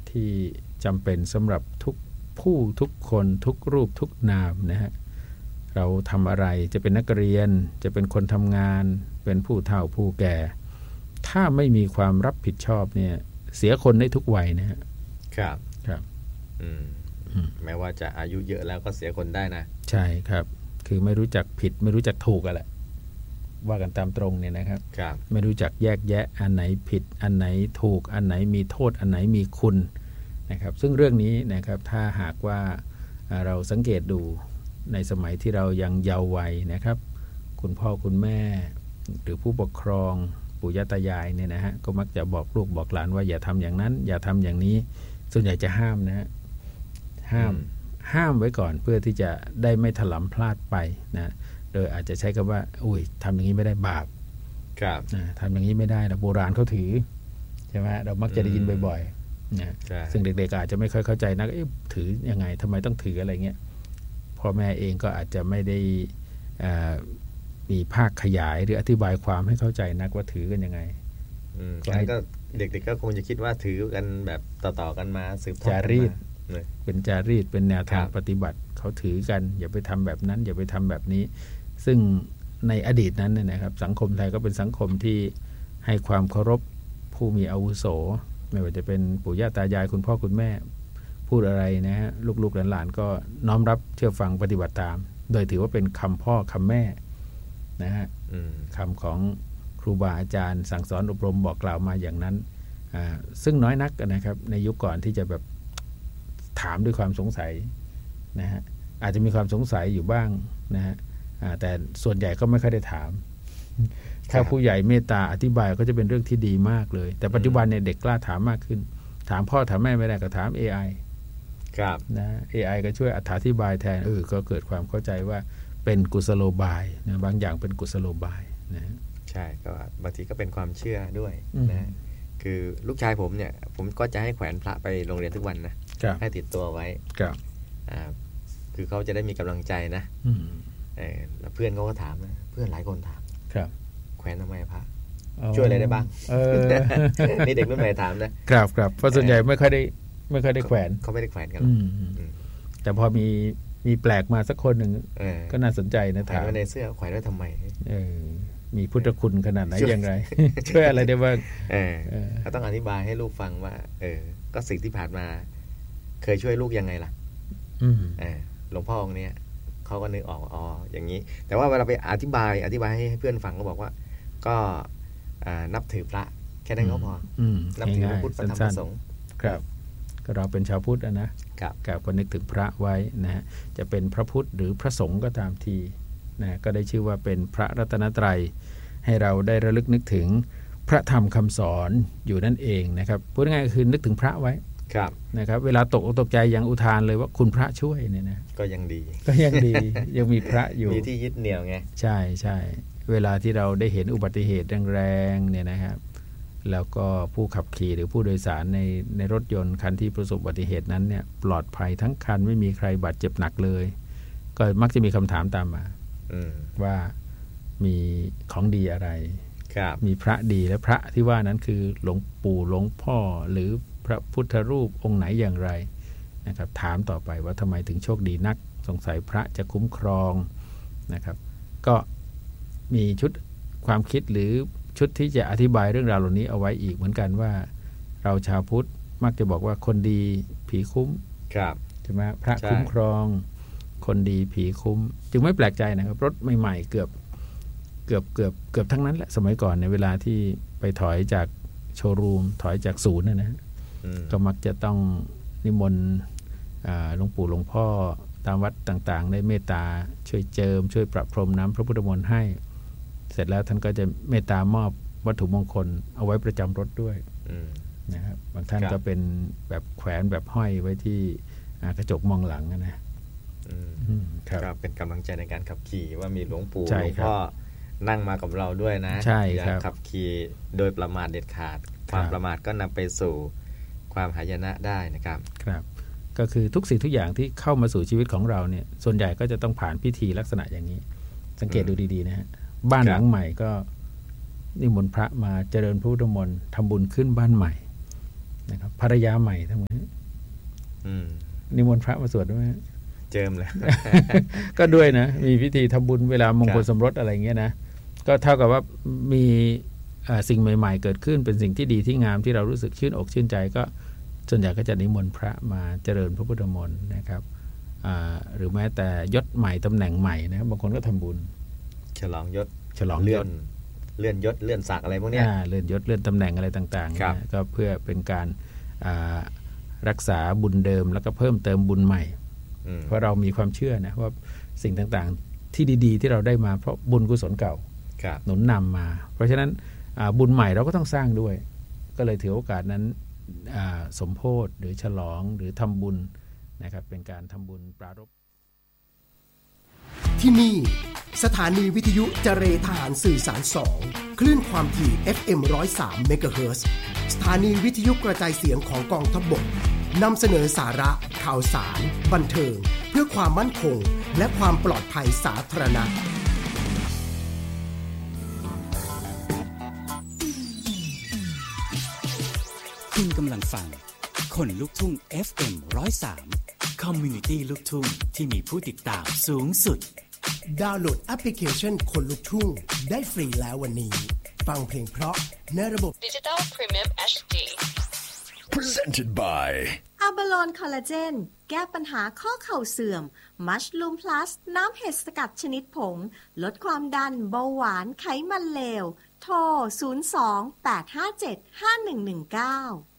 ที่จำเป็นสำหรับทุกผู้ทุกคนทุกรูปทุกนามนะฮะเราทำอะไรจะเป็นนักเรียนจะเป็นคนทำงานเป็นผู้เฒ่าผู้แก่ถ้าไม่มีความรับผิดชอบเนี่ยเสียคนได้ทุกวัยนะฮะครับครับแม้ว่าจะอายุเยอะแล้วก็เสียคนได้นะใช่ครับคือไม่รู้จักผิดไม่รู้จักถูกกันแหละว่ากันตามตรงเนี่ยนะครับไม่รู้จักแยกแยะอันไหนผิดอันไหนถูกอันไหนมีโทษอันไหนมีคุณนะครับซึ่งเรื่องนี้นะครับถ้าหากว่าเราสังเกตดูในสมัยที่เรายังเยาว์วัยนะครับคุณพ่อคุณแม่หรือผู้ปกครองปู่ย่าตายายเนี่ยนะฮะก็มักจะบอกลูกบอกหลานว่าอย่าทำอย่างนั้นอย่าทำอย่างนี้ส่วนใหญ่จะห้ามนะฮะห้ามไว้ก่อนเพื่อที่จะได้ไม่ถลำพลาดไปนะโดยอาจจะใช้คำว่าอุ้ยทำอย่างนี้ไม่ได้บาปทำอย่างนี้ไม่ได้นะโบราณเขาถือใช่ไหมเรามักจะได้ยินบ่อยๆนะซึ่งเด็กๆอาจจะไม่ค่อยเข้าใจนักถือยังไงทำไมต้องถืออะไรเงี้ยพ่อแม่เองก็อาจจะไม่ได้มีภาคขยายหรืออธิบายความให้เข้าใจนักว่าถือกันยังไงก็เด็กๆก็คงจะคิดว่าถือกันแบบต่อๆกันมาสืบทอดจารีตเป็นจารีตเป็นแนวทางปฏิบัติเขาถือกันอย่าไปทำแบบนั้นอย่าไปทำแบบนี้ซึ่งในอดีตนั้นเนี่ยนะครับสังคมไทยก็เป็นสังคมที่ให้ความเคารพผู้มีอาวุโสไม่ว่าจะเป็นปู่ย่าตายายคุณพ่อคุณแม่พูดอะไรนะฮะลูกๆหลานๆก็น้อมรับเชื่อฟังปฏิบัติตามโดยถือว่าเป็นคำพ่อคำแม่นะฮะคำของครูบาอาจารย์สั่งสอนอบรมบอกกล่าวมาอย่างนั้นซึ่งน้อยนักนะครับในยุคก่อนที่จะแบบถามด้วยความสงสัยนะฮะอาจจะมีความสงสัยอยู่บ้างนะฮะแต่ส่วนใหญ่ก็ไม่ค่อยได้ถามถ้าผู้ใหญ่เมตตาอธิบายก็จะเป็นเรื่องที่ดีมากเลยแต่ปัจจุบันเนี่ยเด็กกล้าถามมากขึ้นถามพ่อถามแม่ไม่ได้ก็ถาม AI ครับนะ AI ก็ช่วยอธิบายแทนก็เกิดความเข้าใจว่าเป็นกุศโลบายนะบางอย่างเป็นกุศโลบายนะใช่ก็บางทีก็เป็นความเชื่อด้วยนะคือลูกชายผมเนี่ยผมก็จะให้แขวนพระไปโรงเรียนทุกวันนะให้ติดตัวไว้คือเขาจะได้มีกำลังใจนะแล้วเพื่อนเขาก็ถามนะเพื่อนหลายคนถามแขวนทำไมพระช่วยอะไรได้บ้างนี่เด็กรุ่นใหม่ถามนะครับเพราะส่วนใหญ่ไม่ค่อยได้แขวนเขาไม่ได้แขวนกันแต่พอมีแปลกมาสักคนหนึ่งก็น่าสนใจนะถามว่าในเสื้อแขวนไว้ทำไมมีพุทธคุณขนาดไหนอย่างไรช่วยอะไรได้บ้างเขาต้องอธิบายให้ลูกฟังว่าก็สิ่งที่ผ่านมาเคยช่วยลูกยังไงล่ะหลวงพ่อองค์เนี้ยเขาก็นึกออกอย่างนี้แต่ว่าเวลาไปอธิบายให้เพื่อนฟังก็บอกว่าก็นับถือพระแค่นั้นก็พอนับถือพระพุทธพระธรรมพระสงฆ์ครับก็เราเป็นชาวพุทธนะครับก็นึกถึงพระไว้นะฮะจะเป็นพระพุทธหรือพระสงฆ์ก็ตามทีนะก็ได้ชื่อว่าเป็นพระรัตนตรัยให้เราได้ระลึกนึกถึงพระธรรมคำสอนอยู่นั่นเองนะครับพูดง่ายๆก็คือนึกถึงพระไว้นะครับเวลาตกใจยังอุทานเลยว่าคุณพระช่วยเนี่ยนะก็ยังดียังมีพระอยู่มีที่ยึดเหนี่ยวไงใช่เวลาที่เราได้เห็นอุบัติเหตุแรงๆเนี่ยนะครับแล้วก็ผู้ขับขี่หรือผู้โดยสารในรถยนต์คันที่ประสบอุบัติเหตุนั้นเนี่ยปลอดภัยทั้งคันไม่มีใครบาดเจ็บหนักเลยก็มักจะมีคำถามตามมาว่ามีของดีอะไรมีพระดีและพระที่ว่านั้นคือหลวงปู่หลวงพ่อหรือพระพุทธรูปองค์ไหนอย่างไรนะครับถามต่อไปว่าทำไมถึงโชคดีนักสงสัยพระจะคุ้มครองนะครับก็มีชุดความคิดหรือชุดที่จะอธิบายเรื่องราวเหล่านี้เอาไว้อีกเหมือนกันว่าเราชาวพุทธมักจะบอกว่าคนดีผีคุ้มใช่ไหมพระคุ้มครองคนดีผีคุ้มจึงไม่แปลกใจนะครับรถใหม่ๆเกือบทั้งนั้นแหละสมัยก่อนในเวลาที่ไปถอยจากโชว์รูมถอยจากศูนย์นะก็มักจะต้องนิมนต์หลวงปู่หลวงพ่อตามวัดต่างๆได้เมตตาช่วยเจิมช่วยประพรมน้ำพระพุทธมนต์ให้เสร็จแล้วท่านก็จะเมตตามอบวัตถุมงคลเอาไว้ประจำรถด้วยนะครับบางท่านก็เป็นแบบแขวนแบบห้อยไว้ที่กระจกมองหลังนะครับเป็นกำลังใจในการขับขี่ว่ามีหลวงปู่หลวงพ่อนั่งมากับเราด้วยนะอย่าขับขี่โดยประมาทเด็ดขาดความประมาทก็นำไปสู่ความหายนะได้นะครับก็คือทุกสิ่งทุกอย่างที่เข้ามาสู่ชีวิตของเราเนี่ยส่วนใหญ่ก็จะต้องผ่านพิธีลักษณะอย่างนี้สังเกตดูดีๆนะฮะบ้านหลังใหม่ก็นิมนต์พระมาเจริญพุทธมนต์ทำบุญขึ้นบ้านใหม่นะครับภรรยาใหม่ทำไงนิมนต์พระมาสวดด้วยเจิมเลยก็ด้วยนะมีพิธีทำบุญเวลามงคลสมรสอะไรเงี้ยนะก็เท่ากับว่ามีสิ่งใหม่ๆเกิดขึ้นเป็นสิ่งที่ดีที่งามที่เรารู้สึกชื่นอกชื่นใจก็ส่วนใหญ่ก็จะนิมนต์พระมาเจริญพระพุทธมนต์นะครับหรือแม้แต่ยศใหม่ตำแหน่งใหม่นะครับบางคนก็ทำบุญฉลองยศฉลองเลื่อนยศเลื่อนศักดิ์อะไรพวกนี้เลื่อนยศเลื่อนตำแหน่งอะไรต่างๆนะก็เพื่อเป็นการรักษาบุญเดิมแล้วก็เพิ่มเติมบุญใหม่เพราะเรามีความเชื่อนะว่าสิ่งต่างๆที่ดีๆที่เราได้มาเพราะบุญกุศลเก่าหนุนนำมาเพราะฉะนั้นบุญใหม่เราก็ต้องสร้างด้วยก็เลยถือโอกาสนั้นสมโภชหรือฉลองหรือทำบุญนะครับเป็นการทำบุญปรารภที่นี่สถานีวิทยุเจเรทหารสื่อสาร2คลื่นความถี่ FM 103 เมกะเฮิรตซ์สถานีวิทยุกระจายเสียงของกองทัพบกนำเสนอสาระข่าวสารบันเทิงเพื่อความมั่นคงและความปลอดภัยสาธารณะคุณกำลังฟังคนลุกทุ่ง FM 103 Community ลูกทุ่งที่มีผู้ติดตามสูงสุดดาวน์โหลดแอปพลิเคชันคนลุกทุ่งได้ฟรีแล้ววันนี้ฟังเพลงเพราะในระบบ Digital Premium HD Presented by อะบาโลนคอลลาเจนแก้ปัญหาข้อเข่าเสื่อมมัชลูมพลัสน้ำเห็ดสกัดชนิดผงลดความดันเบาหวานไขมันเลวโทร02-857-5119